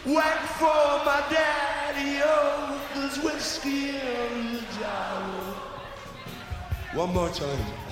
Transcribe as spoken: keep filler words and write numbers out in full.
Wait for my daddy, oh, there's whiskey in the jar. One more time.